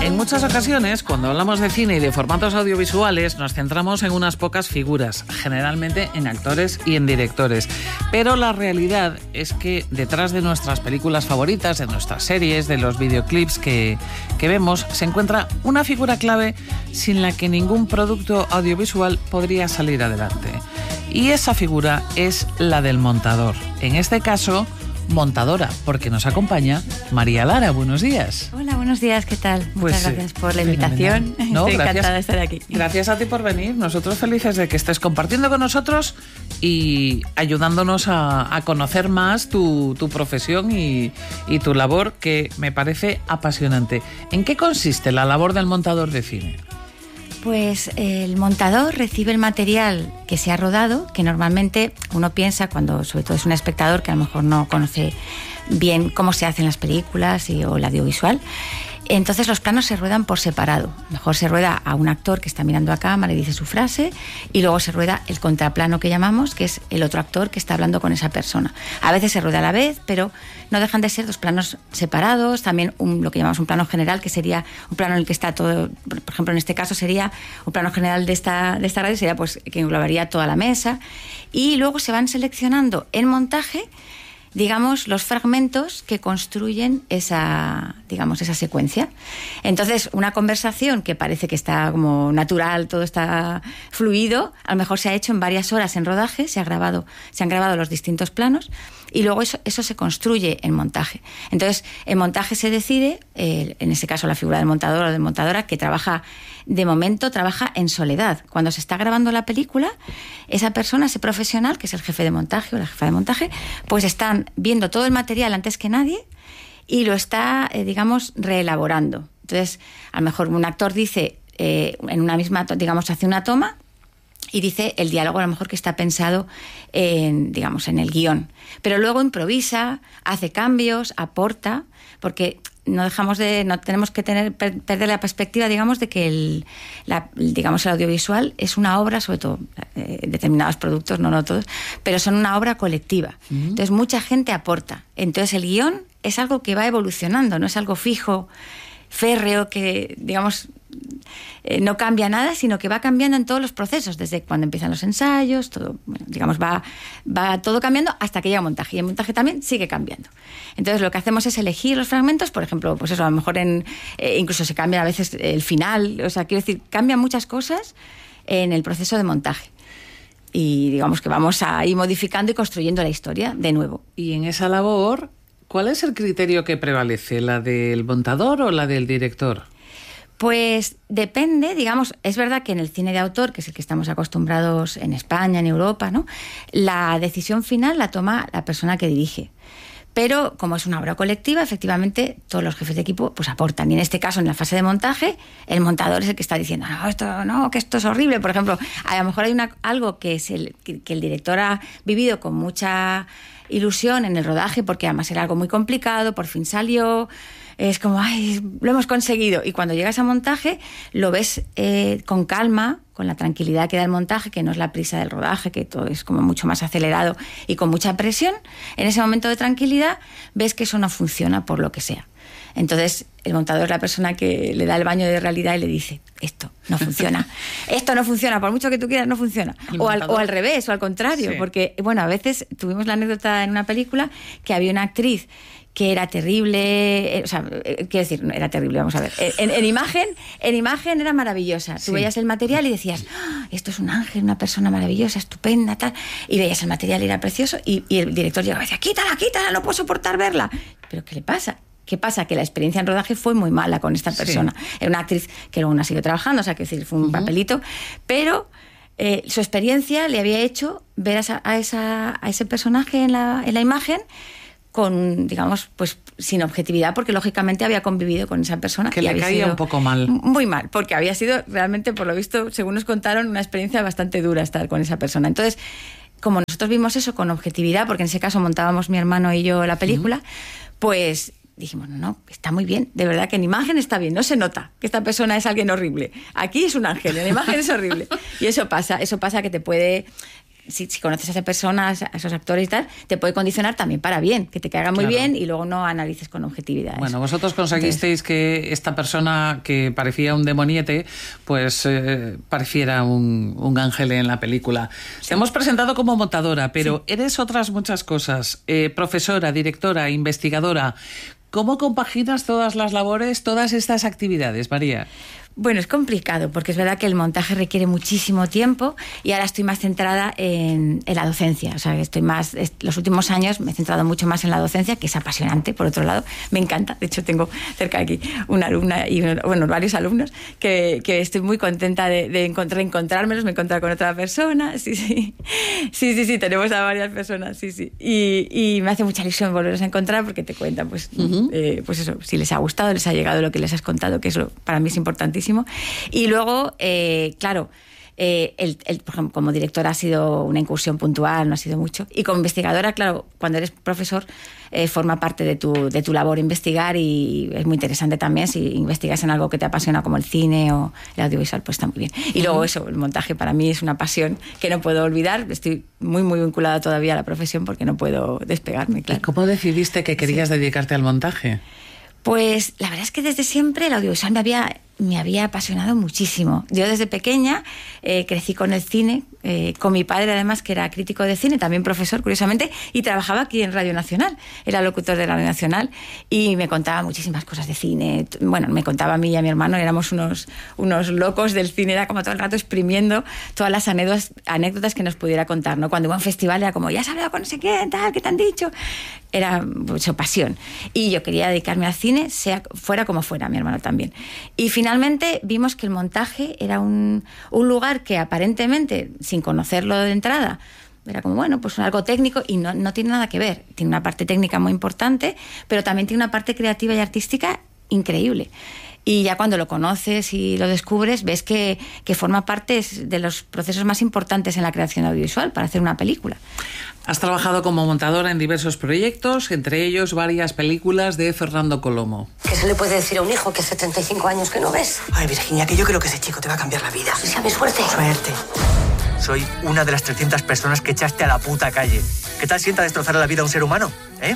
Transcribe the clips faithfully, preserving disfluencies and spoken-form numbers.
En muchas ocasiones, cuando hablamos de cine y de formatos audiovisuales, nos centramos en unas pocas figuras, generalmente en actores y en directores. Pero la realidad es que detrás de nuestras películas favoritas, de nuestras series, de los videoclips que, que vemos, se encuentra una figura clave sin la que ningún producto audiovisual podría salir adelante. Y esa figura es la del montador. En este caso, montadora, porque nos acompaña María Lara. Buenos días. Hola, buenos días, ¿qué tal? Pues, Muchas gracias por la invitación. No, Estoy gracias, encantada de estar aquí. Gracias a ti por venir. Nosotros felices de que estés compartiendo con nosotros y ayudándonos a, a conocer más tu, tu profesión y, y tu labor, que me parece apasionante. ¿En qué consiste la labor del montador de cine? Pues el montador recibe el material que se ha rodado, que normalmente uno piensa, cuando sobre todo es un espectador que a lo mejor no conoce bien cómo se hacen las películas y, o el audiovisual. Entonces los planos se ruedan por separado. Mejor se rueda a un actor que está mirando a cámara y dice su frase, y luego se rueda el contraplano que llamamos, que es el otro actor que está hablando con esa persona. A veces se rueda a la vez, pero no dejan de ser dos planos separados. También un, lo que llamamos un plano general, que sería un plano en el que está todo, por ejemplo en este caso sería un plano general de esta, de esta radio, sería pues que englobaría toda la mesa. Y luego se van seleccionando en montaje, digamos, los fragmentos que construyen esa, digamos, esa secuencia. Entonces, una conversación que parece que está como natural, todo está fluido, a lo mejor se ha hecho en varias horas en rodaje, se ha grabado, se han grabado los distintos planos, y luego eso, eso se construye en montaje. Entonces, en montaje se decide, eh, en este caso la figura del montador o de montadora, que trabaja, de momento, trabaja en soledad. Cuando se está grabando la película, esa persona, ese profesional, que es el jefe de montaje o la jefa de montaje, pues están viendo todo el material antes que nadie y lo está, eh, digamos, reelaborando. Entonces, a lo mejor un actor dice, eh, en una misma, digamos, hace una toma y dice el diálogo a lo mejor que está pensado en, digamos, en el guión. Pero luego improvisa, hace cambios, aporta, porque no dejamos de, no tenemos que tener, per, perder la perspectiva, digamos, de que el, la, digamos, el audiovisual es una obra, sobre todo eh, determinados productos, no, no todos, pero son una obra colectiva. Uh-huh. Entonces mucha gente aporta. Entonces el guión es algo que va evolucionando, no es algo fijo, férreo, que, digamos, eh, no cambia nada, sino que va cambiando en todos los procesos, desde cuando empiezan los ensayos, todo, bueno, digamos, va, va todo cambiando hasta que llega el montaje, y el montaje también sigue cambiando. Entonces lo que hacemos es elegir los fragmentos, por ejemplo, pues eso, a lo mejor en, eh, incluso se cambia a veces el final, o sea, quiero decir, cambian muchas cosas en el proceso de montaje. Y digamos que vamos a ir modificando y construyendo la historia de nuevo. Y en esa labor, ¿cuál es el criterio que prevalece? ¿La del montador o la del director? Pues depende, digamos, es verdad que en el cine de autor, que es el que estamos acostumbrados en España, en Europa, ¿no?, la decisión final la toma la persona que dirige. Pero como es una obra colectiva, efectivamente todos los jefes de equipo pues aportan. Y en este caso, en la fase de montaje, el montador es el que está diciendo, no, esto no, que esto es horrible. Por ejemplo, a lo mejor hay una, algo que, es el, que, que el director ha vivido con mucha ilusión en el rodaje, porque además era algo muy complicado, por fin salió, es como, ay, lo hemos conseguido. Y cuando llegas a montaje, lo ves eh, con calma, con la tranquilidad que da el montaje, que no es la prisa del rodaje, que todo es como mucho más acelerado y con mucha presión. En ese momento de tranquilidad, ves que eso no funciona por lo que sea. Entonces, el montador es la persona que le da el baño de realidad y le dice, esto no funciona, esto no funciona, por mucho que tú quieras, no funciona. O al, o al revés, o al contrario, sí. Porque, bueno, a veces tuvimos la anécdota en una película que había una actriz que era terrible, eh, o sea, eh, quiero decir, no, era terrible, vamos a ver. En, en imagen, en imagen era maravillosa. Tú sí. veías el material y decías, oh, esto es un ángel, una persona maravillosa, estupenda, tal. Y veías el material y era precioso. Y, y el director llegaba y decía, quítala, quítala, no puedo soportar verla. ¿Pero qué le pasa? ¿Qué pasa? Que la experiencia en rodaje fue muy mala con esta persona. Sí. Era una actriz que luego no ha seguido trabajando, o sea, que decir, fue un uh-huh. papelito, pero eh, su experiencia le había hecho ver a, esa, a, esa, a ese personaje en la, en la imagen con, digamos, pues sin objetividad, porque lógicamente había convivido con esa persona. Que le caía un poco mal. Muy mal, porque había sido realmente, por lo visto, según nos contaron, una experiencia bastante dura estar con esa persona. Entonces, como nosotros vimos eso con objetividad, porque en ese caso montábamos mi hermano y yo la película, uh-huh. pues dijimos, no, no, está muy bien, de verdad que en imagen está bien, no se nota que esta persona es alguien horrible. Aquí es un ángel, en la imagen es horrible. Y eso pasa, eso pasa que te puede si, si conoces a esa persona, a esos actores y tal, te puede condicionar también para bien, que te caiga muy claro. bien y luego no analices con objetividad. Bueno, vosotros conseguisteis Entonces, que esta persona que parecía un demoniete, pues eh, pareciera un, un ángel en la película. Sí. Te hemos presentado como montadora, pero sí. eres otras muchas cosas. Eh, profesora, directora, investigadora. ¿Cómo compaginas todas las labores, todas estas actividades, María? Bueno, es complicado porque es verdad que el montaje requiere muchísimo tiempo y ahora estoy más centrada en, en la docencia. O sea, estoy más, los últimos años me he centrado mucho más en la docencia, que es apasionante, por otro lado. Me encanta. De hecho, tengo cerca de aquí una alumna y bueno, varios alumnos que, que estoy muy contenta de, de encontrar, encontrármelos, me he encontrado con otra persona. Sí, sí. Sí, sí, sí, tenemos a varias personas, sí, sí. Y, y me hace mucha ilusión volverlos a encontrar porque te cuentan, pues, uh-huh. eh, pues eso, si les ha gustado, les ha llegado lo que les has contado, que eso para mí es importantísimo. Y luego, eh, claro, eh, el, el, por ejemplo, como directora ha sido una incursión puntual, no ha sido mucho. Y como investigadora, claro, cuando eres profesor, eh, forma parte de tu, de tu labor investigar y es muy interesante también. Si investigas en algo que te apasiona como el cine o el audiovisual, pues está muy bien. Y luego eso, el montaje para mí es una pasión que no puedo olvidar. Estoy muy, muy vinculada todavía a la profesión porque no puedo despegarme, claro. ¿Y cómo decidiste que querías sí. dedicarte al montaje? Pues la verdad es que desde siempre el audiovisual me había, me había apasionado muchísimo. Yo desde pequeña eh, crecí con el cine, eh, con mi padre además, que era crítico de cine, también profesor, curiosamente, y trabajaba aquí en Radio Nacional, era locutor de Radio Nacional, y me contaba muchísimas cosas de cine. Bueno, me contaba a mí y a mi hermano, éramos unos, unos locos del cine, era como todo el rato exprimiendo todas las anécdotas, anécdotas que nos pudiera contar, ¿no? Cuando iba a un festival era como, ya has hablado con no sé quién, tal, ¿qué te han dicho? Era pues, su pasión. Y yo quería dedicarme al cine, sea fuera como fuera, mi hermano también. Y finalmente vimos que el montaje era un, un lugar que aparentemente, sin conocerlo de entrada, era como, bueno, pues algo técnico y no, no tiene nada que ver. Tiene una parte técnica muy importante, pero también tiene una parte creativa y artística increíble. Y ya cuando lo conoces y lo descubres, ves que, que forma parte de los procesos más importantes en la creación audiovisual para hacer una película. Has trabajado como montadora en diversos proyectos, entre ellos varias películas de Fernando Colomo. ¿Qué se le puede decir a un hijo que hace treinta y cinco años que no ves? Ay, Virginia, que yo creo que ese chico te va a cambiar la vida. ¿Sea mi suerte? Suerte. Soy una de las trescientas personas que echaste a la puta calle. ¿Qué tal sienta destrozar la vida a un ser humano? ¿Eh?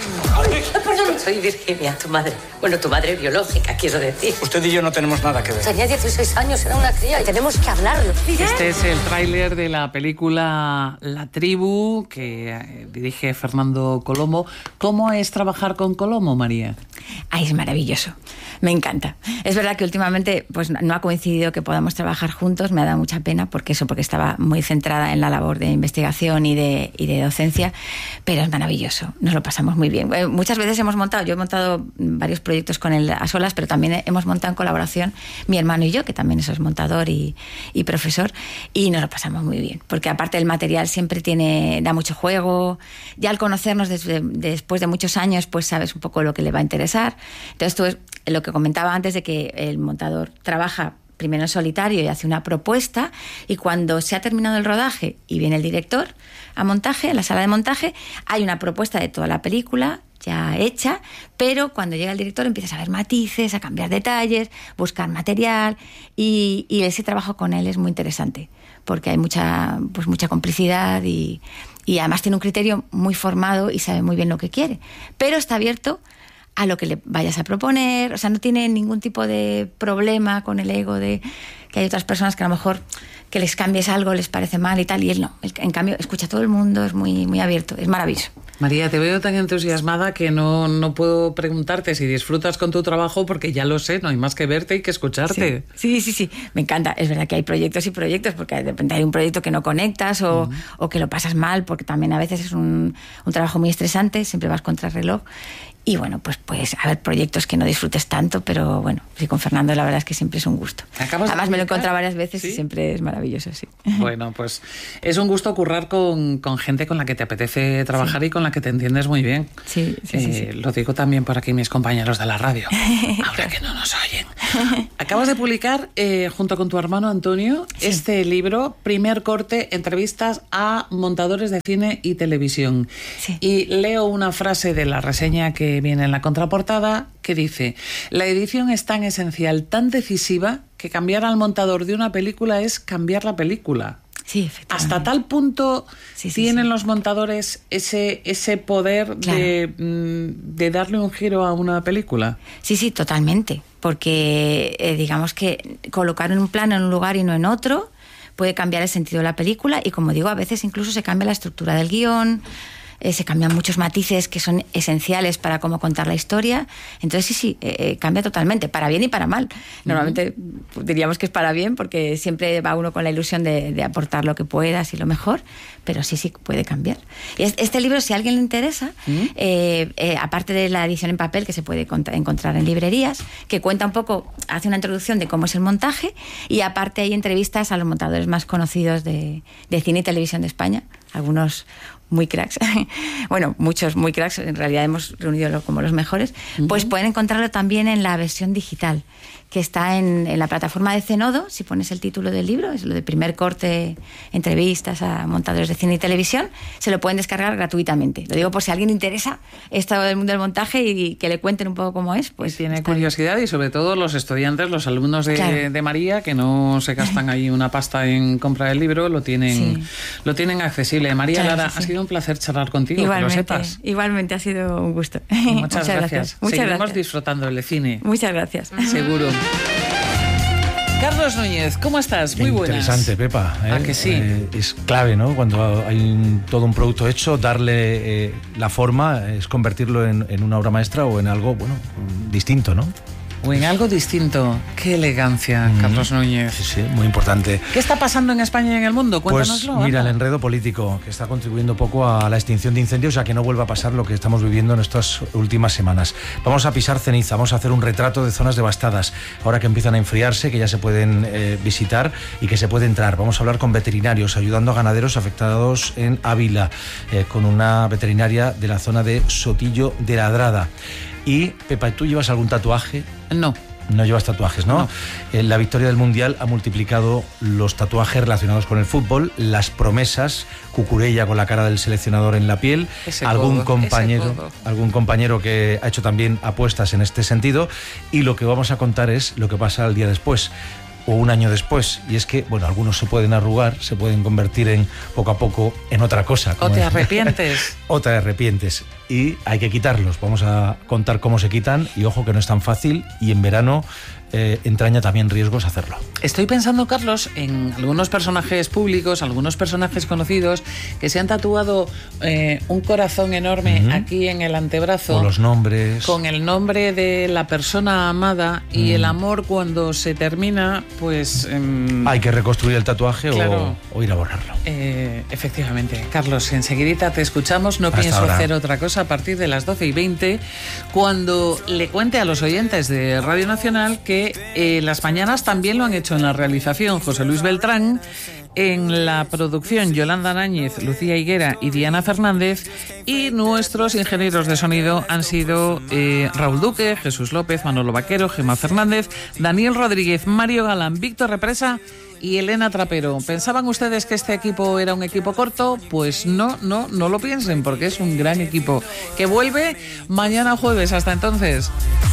Ay, perdón, soy Virginia, tu madre. Bueno, tu madre biológica, quiero decir. Usted y yo no tenemos nada que ver. Tenía dieciséis años, era una cría y tenemos que hablarlo. Este es el tráiler de la película La Tribu, que dirige Fernando Colomo. ¿Cómo es trabajar con Colomo, María? Ay, es maravilloso. Me encanta. Es verdad que últimamente pues, no ha coincidido que podamos trabajar juntos. Me ha dado mucha pena porque eso, porque estaba muy centrada en la labor de investigación y de, y de docencia, pero es maravilloso. Nos lo pasamos muy bien. Muchas veces hemos montado, yo he montado varios proyectos con él a solas, pero también hemos montado en colaboración mi hermano y yo, que también es montador y, y profesor, y nos lo pasamos muy bien, porque aparte el material siempre tiene, da mucho juego. Ya al conocernos desde, después de muchos años, pues sabes un poco lo que le va a interesar. Entonces tú, lo que comentaba antes de que el montador trabaja primero en solitario y hace una propuesta, y cuando se ha terminado el rodaje y viene el director a montaje, a la sala de montaje, hay una propuesta de toda la película ya hecha, pero cuando llega el director empiezas a ver matices, a cambiar detalles, buscar material, y, y ese trabajo con él es muy interesante porque hay mucha, pues mucha complicidad y, y además tiene un criterio muy formado y sabe muy bien lo que quiere, pero está abierto a lo que le vayas a proponer. O sea, no tiene ningún tipo de problema con el ego de que hay otras personas que a lo mejor que les cambies algo les parece mal y tal, y él no. Él, en cambio, escucha a todo el mundo, es muy, muy abierto, es maravilloso. María, te veo tan entusiasmada que no, no puedo preguntarte si disfrutas con tu trabajo, porque ya lo sé, no hay más que verte y que escucharte. Sí, sí, sí, sí. Me encanta. Es verdad que hay proyectos y proyectos, porque de repente hay un proyecto que no conectas o, uh-huh. o que lo pasas mal, porque también a veces es un, un trabajo muy estresante, siempre vas contra el reloj. Y bueno, pues pues a ver, proyectos que no disfrutes tanto, pero bueno, sí, con Fernando la verdad es que siempre es un gusto. Además me lo he encontrado varias veces, ¿sí? Y siempre es maravilloso, sí. Bueno, pues es un gusto currar con, con gente con la que te apetece trabajar, sí. Y con la que te entiendes muy bien. Sí, sí, eh, sí, sí. Lo digo también por aquí mis compañeros de la radio, ahora que no nos oyen. Acabas de publicar, eh, junto con tu hermano Antonio, sí. este libro, Primer Corte, entrevistas a montadores de cine y televisión. Sí. Y leo una frase de la reseña que viene en la contraportada, que dice: la edición es tan esencial, tan decisiva, que cambiar al montador de una película es cambiar la película. Sí, efectivamente. Hasta tal punto sí, sí, tienen sí. los montadores ese, ese poder Claro. de, de darle un giro a una película. Sí, sí, totalmente. Porque eh, digamos que colocar en un plano en un lugar y no en otro puede cambiar el sentido de la película y, como digo, a veces incluso se cambia la estructura del guión, eh, se cambian muchos matices que son esenciales para cómo contar la historia. Entonces sí, sí, eh, cambia totalmente, para bien y para mal. Normalmente uh-huh. diríamos que es para bien porque siempre va uno con la ilusión de, de aportar lo que puedas y lo mejor, pero sí, sí puede cambiar. Y este libro, si a alguien le interesa, uh-huh. eh, eh, aparte de la edición en papel que se puede encontrar en librerías, que cuenta un poco, hace una introducción de cómo es el montaje y aparte hay entrevistas a los montadores más conocidos de, de cine y televisión de España, algunos muy cracks, bueno, muchos muy cracks, en realidad hemos reunido como los mejores, uh-huh. pues pueden encontrarlo también en la versión digital, que está en, en la plataforma de Zenodo. Si pones el título del libro, es lo de primer corte, entrevistas a montadores de cine y televisión, se lo pueden descargar gratuitamente. Lo digo por si a alguien interesa esto del mundo del montaje y que le cuenten un poco cómo es. Pues y tiene curiosidad bien. Y sobre todo los estudiantes, los alumnos de, claro. de María, que no se gastan ahí una pasta en comprar el libro, lo tienen, sí. lo tienen accesible. María claro, Lara, sí, sí. ha sido un placer charlar contigo, igualmente, que lo sepas. Igualmente, ha sido un gusto. Muchas, Muchas gracias. gracias. Muchas Seguiremos gracias. disfrutando del cine. Muchas gracias. Seguro. Carlos Núñez, ¿cómo estás? Muy buenas. Interesante, Pepa. ¿eh? ¿A que sí? Eh, es clave, ¿no? Cuando hay un, todo un producto hecho, darle eh, la forma es convertirlo en, en una obra maestra o en algo, bueno, distinto, ¿no? O en algo distinto. Qué elegancia, mm, Carlos Núñez. Sí, sí, muy importante. ¿Qué está pasando en España y en el mundo? Cuéntanoslo. Pues mira, el enredo político que está contribuyendo poco a la extinción de incendios, a que no vuelva a pasar lo que estamos viviendo en estas últimas semanas. Vamos a pisar ceniza, vamos a hacer un retrato de zonas devastadas, ahora que empiezan a enfriarse, que ya se pueden eh, visitar y que se puede entrar. Vamos a hablar con veterinarios, ayudando a ganaderos afectados en Ávila, eh, con una veterinaria de la zona de Sotillo de Ladrada. Y, Pepa, ¿tú llevas algún tatuaje? No. No llevas tatuajes, ¿no? no. Eh, la victoria del Mundial ha multiplicado los tatuajes relacionados con el fútbol, las promesas, Cucurella con la cara del seleccionador en la piel, ese algún codo, compañero, algún compañero que ha hecho también apuestas en este sentido, y lo que vamos a contar es lo que pasa al día después. O un año después, y es que, bueno, algunos se pueden arrugar, se pueden convertir en poco a poco en otra cosa. O te arrepientes. O te arrepientes. Y hay que quitarlos. Vamos a contar cómo se quitan, y ojo que no es tan fácil, y en verano eh, entraña también riesgos hacerlo. Estoy pensando, Carlos, en algunos personajes públicos, algunos personajes conocidos que se han tatuado eh, un corazón enorme uh-huh. aquí en el antebrazo. Con los nombres. Con el nombre de la persona amada y mm. el amor cuando se termina, pues... Eh, hay que reconstruir el tatuaje claro, o, o ir a borrarlo. Eh, efectivamente. Carlos, enseguidita te escuchamos. No Hasta pienso ahora. hacer otra cosa a partir de las doce y veinte, cuando le cuente a los oyentes de Radio Nacional que eh, las mañanas también lo han hecho en la realización José Luis Beltrán, en la producción Yolanda Náñez, Lucía Higuera y Diana Fernández, y nuestros ingenieros de sonido han sido eh, Raúl Duque, Jesús López, Manolo Vaquero, Gemma Fernández, Daniel Rodríguez, Mario Galán, Víctor Represa y Elena Trapero. ¿Pensaban ustedes que este equipo era un equipo corto? Pues no, no, no lo piensen, porque es un gran equipo que vuelve mañana jueves. Hasta entonces.